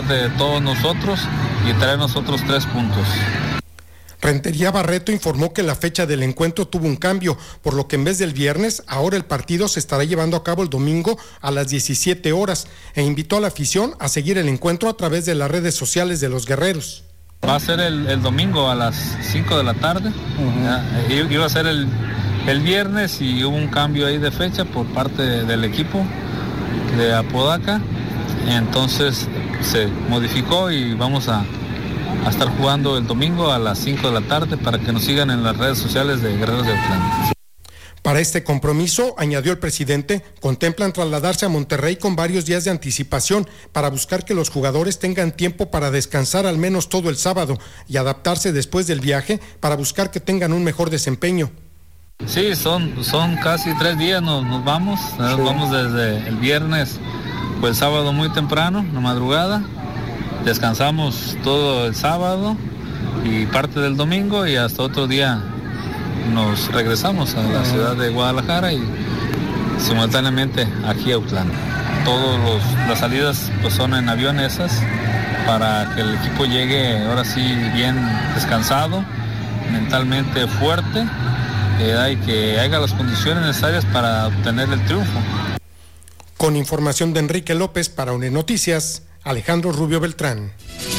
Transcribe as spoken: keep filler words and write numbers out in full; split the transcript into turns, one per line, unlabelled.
parte de todos nosotros y traer nosotros tres puntos.
Rentería Barreto informó que la fecha del encuentro tuvo un cambio, por lo que en vez del viernes, ahora el partido se estará llevando a cabo el domingo a las diecisiete horas, e invitó a la afición a seguir el encuentro a través de las redes sociales de los guerreros.
Va a ser el, el domingo a las cinco de la tarde, uh-huh. Ya, iba a ser el, el viernes y hubo un cambio ahí de fecha por parte de, del equipo de Apodaca, entonces se modificó y vamos a a estar jugando el domingo a las cinco de la tarde para que nos sigan en las redes sociales de Guerreros de Autlán.
Para este compromiso, añadió el presidente, contemplan trasladarse a Monterrey con varios días de anticipación para buscar que los jugadores tengan tiempo para descansar al menos todo el sábado y adaptarse después del viaje para buscar que tengan un mejor desempeño.
Sí, son, son casi tres días, nos, nos vamos, nos sí. vamos desde el viernes, pues el sábado muy temprano, en la madrugada. Descansamos todo el sábado y parte del domingo y hasta otro día nos regresamos a la ciudad de Guadalajara y simultáneamente aquí a Autlán. Todas las salidas pues son en avión esas para que el equipo llegue ahora sí bien descansado, mentalmente fuerte eh, y que haya las condiciones necesarias para obtener el triunfo.
Con información de Enrique López para UNE Noticias, Alejandro Rubio Beltrán.